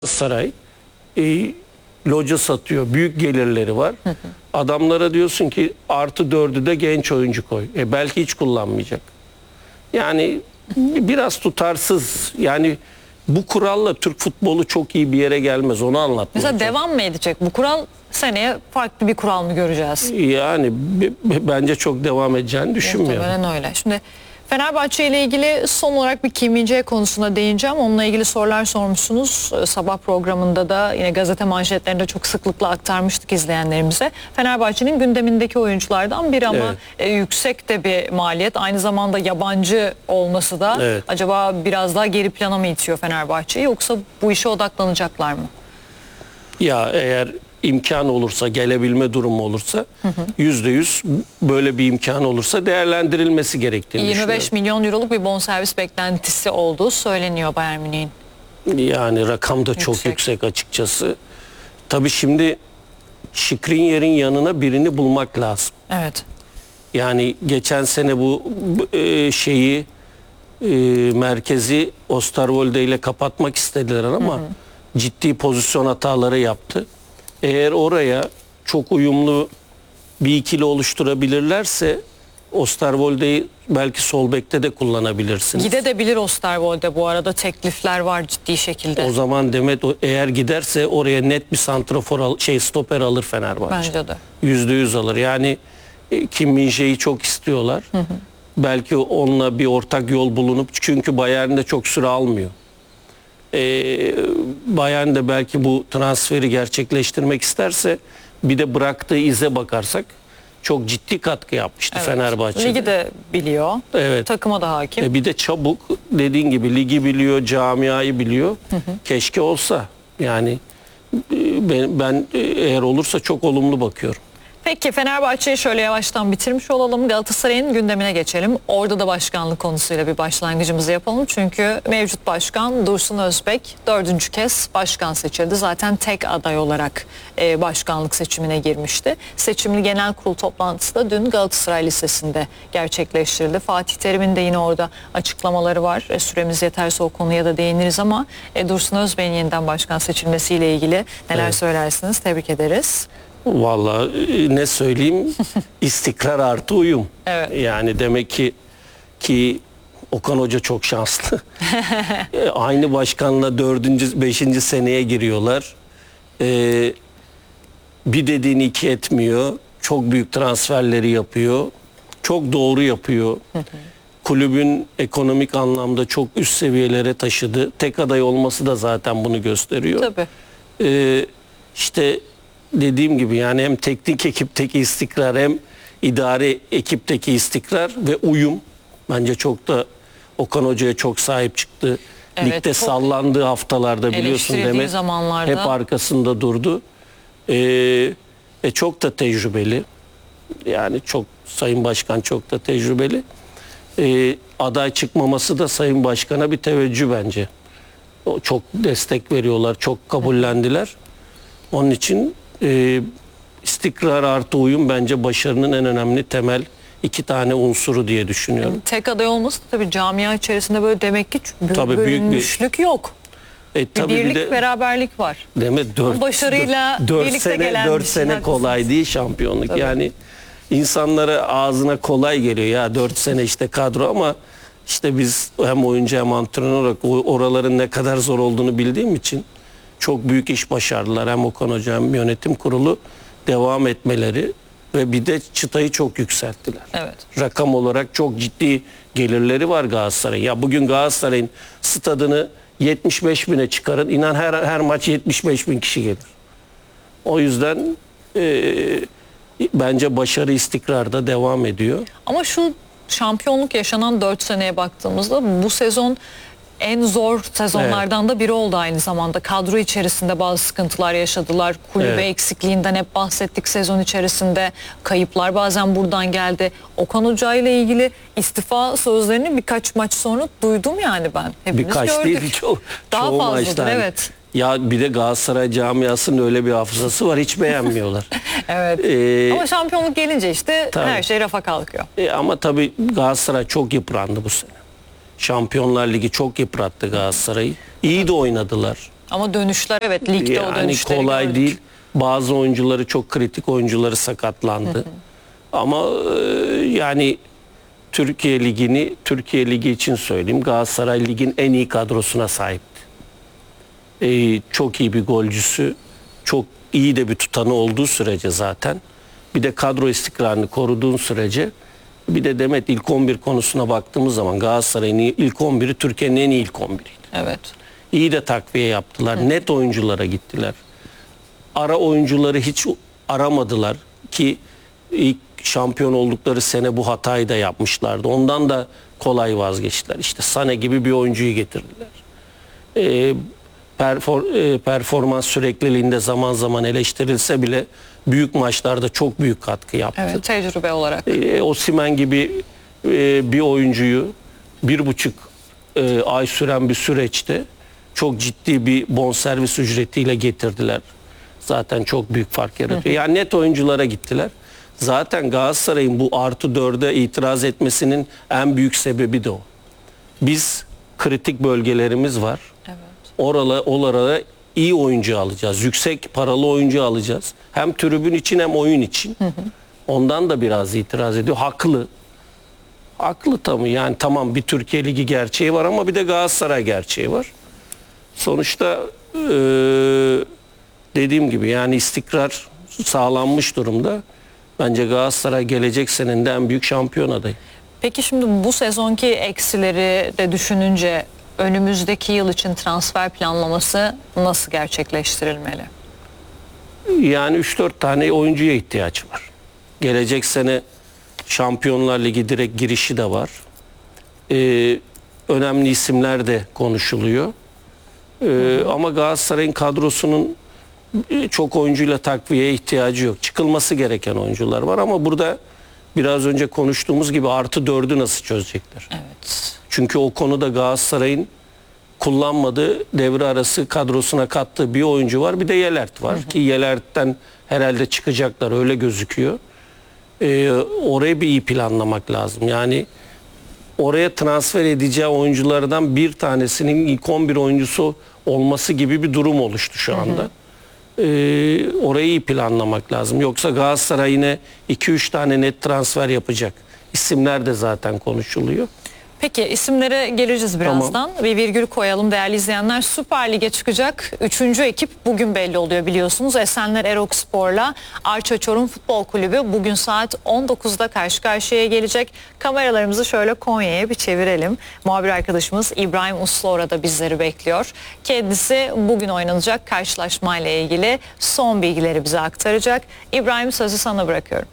Saray loca satıyor. Büyük gelirleri var. Adamlara diyorsun ki +4'ü de genç oyuncu koy. Belki hiç kullanmayacak. Yani biraz tutarsız. Yani bu kuralla Türk futbolu çok iyi bir yere gelmez. Onu anlatmaya Mesela devam mı edecek bu kural? Seneye farklı bir kural mı göreceğiz? Yani bence çok devam edeceğini düşünmüyorum. Muhtemelen öyle. Şimdi Fenerbahçe ile ilgili son olarak bir Kim Min-jae konusuna değineceğim. Onunla ilgili sorular sormuşsunuz. Sabah programında da yine gazete manşetlerinde çok sıklıkla aktarmıştık izleyenlerimize. Fenerbahçe'nin gündemindeki oyunculardan biri ama yüksek de bir maliyet. Aynı zamanda yabancı olması da acaba biraz daha geri plana mı itiyor Fenerbahçe'yi, yoksa bu işe odaklanacaklar mı? Ya eğer imkan olursa, gelebilme durumu olursa %100 böyle bir imkan olursa değerlendirilmesi gerektiğini 25 milyon euroluk bir bonservis beklentisi olduğu söyleniyor Bayern Münih'in. Yani rakam da çok yüksek açıkçası. Tabii şimdi Skriniar'ın yanına birini bulmak lazım. Evet. Yani geçen sene bu merkezi Osterwolde ile kapatmak istediler ama ciddi pozisyon hataları yaptı. Eğer oraya çok uyumlu bir ikili oluşturabilirlerse Osterwolde'yi belki sol bekte de kullanabilirsiniz. Gidebilir Osterwolde, bu arada teklifler var ciddi şekilde. O zaman Demet eğer giderse oraya net bir santrafor stoper alır Fenerbahçe. Bence de. %100 alır. Yani Kim Min-jae'yi çok istiyorlar. Belki onunla bir ortak yol bulunup, çünkü Bayern'de çok süre almıyor. Bayern de belki bu transferi gerçekleştirmek isterse, bir de bıraktığı ize bakarsak çok ciddi katkı yapmıştı Fenerbahçe'de. Ligi de biliyor. Evet. Takıma da hakim. Bir de çabuk, dediğin gibi ligi biliyor, camiayı biliyor. Keşke olsa. Yani ben eğer olursa çok olumlu bakıyorum. Peki Fenerbahçe'yi şöyle yavaştan bitirmiş olalım. Galatasaray'ın gündemine geçelim. Orada da başkanlık konusuyla bir başlangıcımızı yapalım. Çünkü mevcut başkan Dursun Özbek 4. kez başkan seçildi. Zaten tek aday olarak başkanlık seçimine girmişti. Seçimli genel kurul toplantısı da dün Galatasaray Lisesi'nde gerçekleştirildi. Fatih Terim'in de yine orada açıklamaları var. Süremiz yeterse o konuya da değiniriz ama Dursun Özbek'in yeniden başkan seçilmesiyle ilgili neler söylersiniz? Tebrik ederiz. Vallahi ne söyleyeyim, istikrar artı uyum. Yani demek ki Okan Hoca çok şanslı. Aynı başkanla 4. 5. seneye giriyorlar. Bir dediğini iki etmiyor. Çok büyük transferleri yapıyor. Çok doğru yapıyor. Kulübün ekonomik anlamda çok üst seviyelere taşıdı. Tek aday olması da zaten bunu gösteriyor. Tabii. İşte dediğim gibi, yani hem teknik ekipteki istikrar hem idari ekipteki istikrar ve uyum bence çok da Okan Hoca'ya çok sahip çıktı. Ligde sallandığı haftalarda biliyorsun Demet, hep arkasında durdu. Çok da tecrübeli. Yani çok, Sayın Başkan çok da tecrübeli. Aday çıkmaması da Sayın Başkan'a bir teveccüh bence. Çok destek veriyorlar, çok kabullendiler. Onun için istikrar artı uyum bence başarının en önemli temel 2 tane unsuru diye düşünüyorum. Tek aday olması tabii camia içerisinde böyle demek ki bölünmüşlük yok. Birlik, beraberlik var. Demek başarıyla birlikte gelen 4 sene kolay değil şampiyonluk. Tabii. Yani insanlara ağzına kolay geliyor ya 4 sene işte kadro, ama işte biz hem oyuncu hem antrenör olarak oraların ne kadar zor olduğunu bildiğim için çok büyük iş başardılar. Hem Okan Hoca hem yönetim kurulu devam etmeleri ve bir de çıtayı çok yükselttiler. Rakam olarak çok ciddi gelirleri var Galatasaray'ın. Ya bugün Galatasaray'ın stadını 75 bine çıkarın. İnan her maç 75 bin kişi gelir. O yüzden bence başarı istikrarda devam ediyor. Ama şu şampiyonluk yaşanan 4 seneye baktığımızda bu sezon en zor sezonlardan da biri oldu aynı zamanda. Kadro içerisinde bazı sıkıntılar yaşadılar. Kulübe eksikliğinden hep bahsettik sezon içerisinde. Kayıplar bazen buradan geldi. Okan Hoca ile ilgili istifa sözlerini birkaç maç sonra duydum yani ben. Hepimiz birkaç gördük. değil, Daha fazladır maçtan. Ya bir de Galatasaray camiasının öyle bir hafızası var, hiç beğenmiyorlar. Ama şampiyonluk gelince işte her şey rafa kalkıyor. Ama tabii Galatasaray çok yıprandı bu sene. Şampiyonlar Ligi çok yıprattı Galatasaray'ı. İyi de oynadılar. Ama dönüşler, evet, ligde o Yani dönüşleri kolay gördük. değil. Bazı oyuncuları, çok kritik oyuncuları sakatlandı. Ama yani Türkiye Ligi için söyleyeyim. Galatasaray Lig'in en iyi kadrosuna sahipti. Çok iyi bir golcüsü, çok iyi de bir tutanı olduğu sürece zaten. Bir de kadro istikrarını koruduğun sürece, bir de Demet, ilk 11 konusuna baktığımız zaman Galatasaray'ın ilk 11'i Türkiye'nin en iyi ilk 11'iydi. Evet. İyi de takviye yaptılar. Net oyunculara gittiler. Ara oyuncuları hiç aramadılar ki ilk şampiyon oldukları sene bu hatayı da yapmışlardı. Ondan da kolay vazgeçtiler. İşte Sané gibi bir oyuncuyu getirdiler. Performans sürekliliğinde zaman zaman eleştirilse bile büyük maçlarda çok büyük katkı yaptı. Evet, tecrübe olarak. Osimhen gibi bir oyuncuyu 1,5 ay süren bir süreçte çok ciddi bir bonservis ücretiyle getirdiler. Zaten çok büyük fark yaratıyor. Yani net oyunculara gittiler. Zaten Galatasaray'ın bu +4'e itiraz etmesinin en büyük sebebi de o. Biz kritik bölgelerimiz var. Evet. Oralara iyi oyuncu alacağız. Yüksek paralı oyuncu alacağız. Hem tribün için hem oyun için. Ondan da biraz itiraz ediyor. Haklı. Haklı tabii. Yani tamam, bir Türkiye Ligi gerçeği var ama bir de Galatasaray gerçeği var. Sonuçta dediğim gibi yani istikrar sağlanmış durumda. Bence Galatasaray gelecek senenin de en büyük şampiyon adayı. Peki şimdi bu sezonki eksileri de düşününce önümüzdeki yıl için transfer planlaması nasıl gerçekleştirilmeli? Yani 3-4 tane oyuncuya ihtiyaç var. Gelecek sene Şampiyonlar Ligi direkt girişi de var. Önemli isimler de konuşuluyor. Ama Galatasaray'ın kadrosunun çok oyuncuyla takviyeye ihtiyacı yok. Çıkılması gereken oyuncular var ama burada biraz önce konuştuğumuz gibi +4'ü nasıl çözecekler? Evet. Çünkü o konuda Galatasaray'ın kullanmadığı, devre arası kadrosuna kattığı bir oyuncu var. Bir de Yelert var ki Yelert'ten herhalde çıkacaklar, öyle gözüküyor. Orayı bir iyi planlamak lazım. Yani oraya transfer edeceği oyunculardan bir tanesinin ilk 11 oyuncusu olması gibi bir durum oluştu şu anda. Orayı iyi planlamak lazım. Yoksa Galatasaray yine 2-3 tane net transfer yapacak. İsimler de zaten konuşuluyor. Peki isimlere geleceğiz birazdan. Bir virgül koyalım değerli izleyenler. Süper Lig'e çıkacak 3. ekip bugün belli oluyor biliyorsunuz. Esenler Erokspor'la Arça Çorum Futbol Kulübü bugün saat 19'da karşı karşıya gelecek. Kameralarımızı şöyle Konya'ya bir çevirelim. Muhabir arkadaşımız İbrahim Uslu orada bizleri bekliyor. Kendisi bugün oynanacak karşılaşmayla ilgili son bilgileri bize aktaracak. İbrahim, sözü sana bırakıyorum.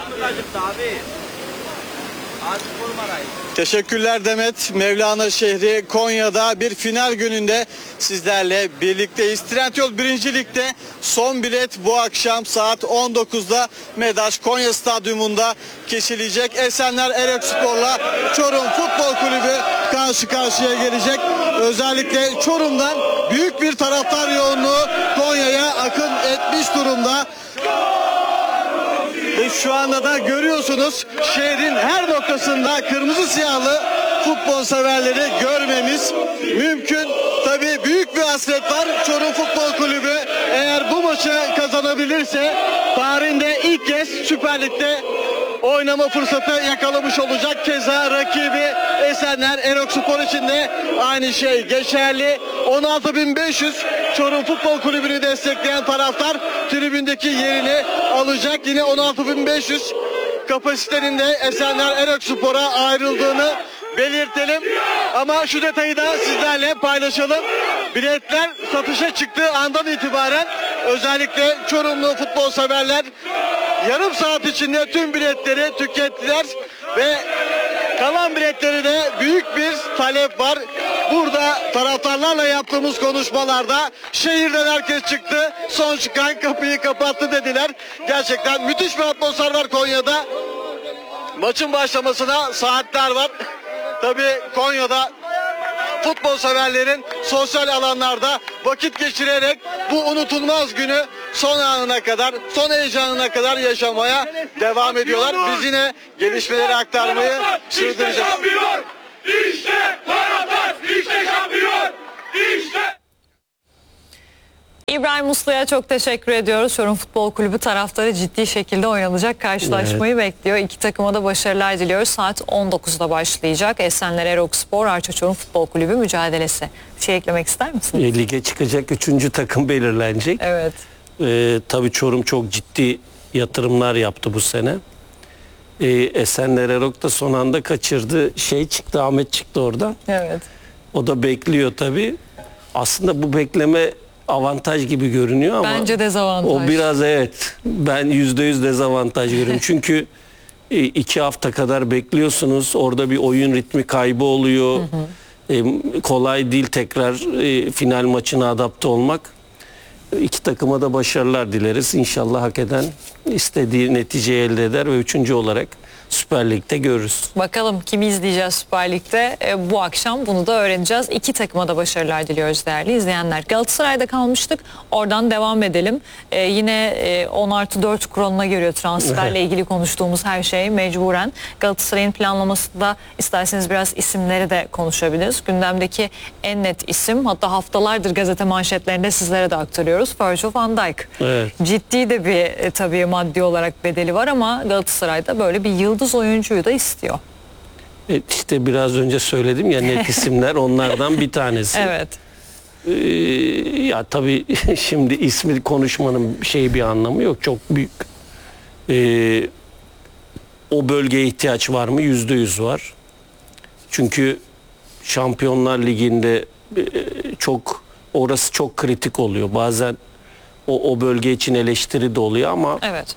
Teşekkürler Demet. Mevlana şehri Konya'da bir final gününde sizlerle birlikteyiz. Trendyol 1. Lig'de son bilet bu akşam saat 19'da MEDAŞ Konya Stadyumunda kesilecek. Esenler Erokspor'la Çorum Futbol Kulübü karşı karşıya gelecek. Özellikle Çorum'dan büyük bir taraftar yoğunluğu Konya'ya akın etmiş durumda. Ve şu anda da görüyorsunuz şehrin her noktasında kırmızı siyahlı futbol severleri görmemiz mümkün. Tabii büyük bir hasret var. Çorum Futbol Kulübü eğer bu maçı kazanabilirse tarihinde ilk kez Süper Lig'de oynama fırsatı yakalamış olacak. Keza rakibi Esenler Erokspor için de aynı şey geçerli. 16.500 Çorum Futbol Kulübü'nü destekleyen taraftar tribündeki yerini alacak. Yine 16.500 kapasitenin de Esenler Erokspor'a ayrıldığını belirtelim. Ama şu detayı da sizlerle paylaşalım. Biletler satışa çıktığı andan itibaren özellikle Çorumlu futbol severler yarım saat içinde tüm biletleri tükettiler ve kalan biletleri de büyük bir talep var. Burada taraftarlarla yaptığımız konuşmalarda şehirden herkes çıktı, son çıkan kapıyı kapattı dediler. Gerçekten müthiş bir atmosfer var Konya'da. Maçın başlamasına saatler var. Tabii Konya'da futbol severlerin sosyal alanlarda vakit geçirerek bu unutulmaz günü son anına kadar, son heyecanına kadar yaşamaya devam ediyorlar. Biz yine gelişmeleri aktarmayı sürdüreceğiz. İşte şampiyon! İşte taraftar! İşte şampiyon! İşte... İbrahim Uslu'ya çok teşekkür ediyoruz. Çorum Futbol Kulübü taraftarı ciddi şekilde oynanacak karşılaşmayı bekliyor. İki takıma da başarılar diliyoruz. Saat 19'da başlayacak Esenler Erokspor Arça Çorum Futbol Kulübü mücadelesi. Bir şey eklemek ister misin? Lige çıkacak 3. takım belirlenecek. Evet. Tabii Çorum çok ciddi yatırımlar yaptı bu sene. Esenler Erok da son anda kaçırdı. Çıktı, Ahmet çıktı oradan. Evet. O da bekliyor tabii. Aslında bu bekleme avantaj gibi görünüyor ama Bence dezavantaj. o biraz ben %100 dezavantaj görüyorum. Çünkü 2 hafta kadar bekliyorsunuz. Orada bir oyun ritmi kaybı oluyor. Kolay değil tekrar final maçına adapte olmak. İki takıma da başarılar dileriz. İnşallah hak eden istediği neticeyi elde eder ve 3. olarak Süper Lig'de görürüz. Bakalım kimi izleyeceğiz Süper Lig'de. Bu akşam bunu da öğreneceğiz. İki takıma da başarılar diliyoruz değerli izleyenler. Galatasaray'da kalmıştık. Oradan devam edelim. Yine 10+4 kuralına göre transferle ilgili konuştuğumuz her şey mecburen. Galatasaray'ın planlamasında isterseniz biraz isimleri de konuşabiliriz. Gündemdeki en net isim, hatta haftalardır gazete manşetlerinde sizlere de aktarıyoruz, Virgil van Dijk. Evet. Ciddi de bir tabii maddi olarak bedeli var ama Galatasaray'da böyle bir yıldız oyuncuyu da istiyor. İşte biraz önce söyledim ya, net isimler onlardan bir tanesi. Evet. Ya tabii şimdi ismi konuşmanın bir anlamı yok. Çok büyük. O bölgeye ihtiyaç var mı? %100 var. Çünkü Şampiyonlar Ligi'nde orası çok kritik oluyor. Bazen o bölge için eleştiri de oluyor ama Evet.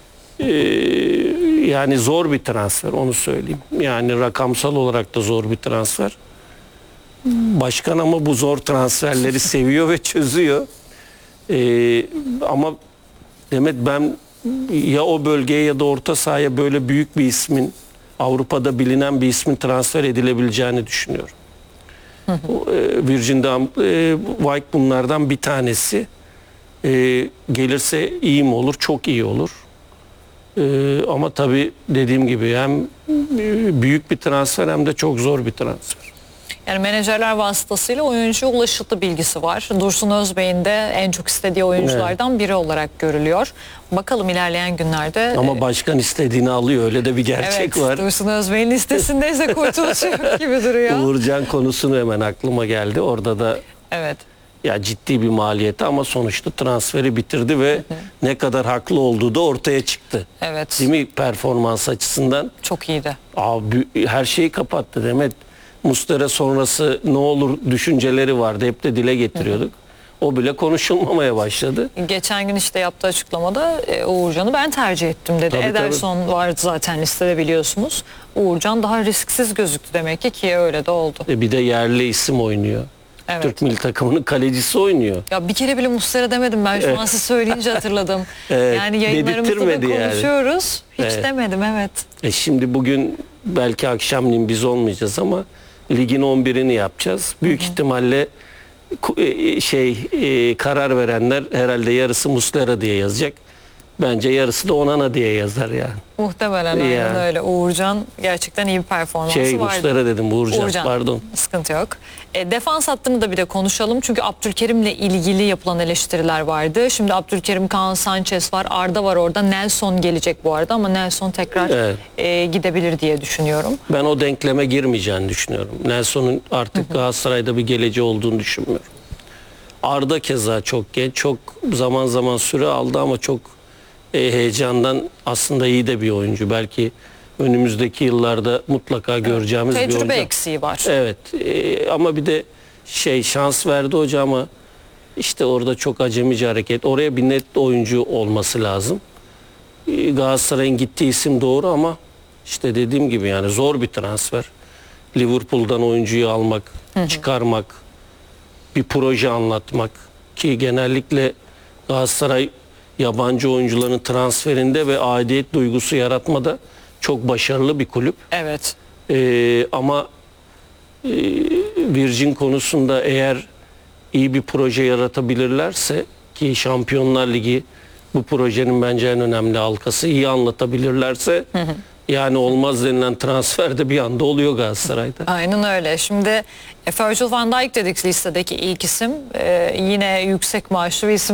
Yani zor bir transfer, onu söyleyeyim. Yani rakamsal olarak da zor bir transfer. Başkan ama bu zor transferleri seviyor ve çözüyor. Ama Demet, ben ya o bölgeye ya da orta sahaya böyle büyük bir ismin, Avrupa'da bilinen bir ismin transfer edilebileceğini düşünüyorum. Virgin Dijk bunlardan bir tanesi. Gelirse iyi mi olur? Çok iyi olur. Ama tabii dediğim gibi hem büyük bir transfer hem de çok zor bir transfer. Yani menajerler vasıtasıyla oyuncuya ulaşıldı bilgisi var. Dursun Özbey'in de en çok istediği oyunculardan biri olarak görülüyor. Bakalım ilerleyen günlerde. Ama başkan istediğini alıyor, öyle de bir gerçek evet, var. Dursun Özbey'in listesindeyse kurtuluş yok gibi duruyor. Uğurcan konusunu hemen aklıma geldi. Orada da Evet. ya ciddi bir maliyeti ama sonuçta transferi bitirdi ve ne kadar haklı olduğu da ortaya çıktı. Evet. Değil mi, performans açısından? Çok iyiydi. Abi her şeyi kapattı Demet. Muslera sonrası ne olur düşünceleri vardı. Hep de dile getiriyorduk. O bile konuşulmamaya başladı. Geçen gün işte yaptığı açıklamada Uğurcan'ı ben tercih ettim dedi. Tabii, Ederson vardı zaten listede, biliyorsunuz. Uğurcan daha risksiz gözüktü demek ki öyle de oldu. Bir de yerli isim oynuyor. Evet. Türk milli takımının kalecisi oynuyor. Ya bir kere bile Muslera demedim ben, şu an siz söyleyince hatırladım. Yani yayınlarımızda da dedirtmedi yani. konuşuyoruz. Hiç Evet. demedim, evet. Şimdi bugün belki akşamleyin biz olmayacağız ama ligin 11'ini yapacağız. Büyük ihtimalle karar verenler herhalde yarısı Muslera diye yazacak. Bence yarısı da Onana diye yazar yani. Muhtemelen aynen Yani. öyle. Uğurcan gerçekten iyi bir performansı vardı. Muslera dedim, Uğurcan, pardon. Sıkıntı yok. Defans hattını da bir de konuşalım. Çünkü Abdülkerim'le ilgili yapılan eleştiriler vardı. Şimdi Abdülkerim, Kaan Sanchez var, Arda var orada. Nelson gelecek bu arada ama Nelson tekrar gidebilir diye düşünüyorum. Ben o denkleme girmeyeceğini düşünüyorum. Nelson'un artık Galatasaray'da bir geleceği olduğunu düşünmüyorum. Arda keza çok genç, çok zaman zaman süre aldı ama çok heyecandan aslında iyi de bir oyuncu. Belki önümüzdeki yıllarda mutlaka göreceğimiz bir oyuncu. Tecrübe eksiği var. Evet, ama bir de şans verdi hoca ama işte orada çok acemice hareket. Oraya bir net oyuncu olması lazım. Galatasaray'ın gittiği isim doğru ama işte dediğim gibi yani zor bir transfer. Liverpool'dan oyuncuyu almak, çıkarmak, bir proje anlatmak ki genellikle Galatasaray yabancı oyuncuların transferinde ve aidiyet duygusu yaratmada çok başarılı bir kulüp. Evet. Ama Virgin konusunda eğer iyi bir proje yaratabilirlerse, ki Şampiyonlar Ligi bu projenin bence en önemli halkası, iyi anlatabilirlerse Yani olmaz denilen transfer de bir anda oluyor Galatasaray'da. Aynen öyle. Şimdi Virgil van Dijk dedik listedeki ilk isim. Yine yüksek maaşlı bir isim.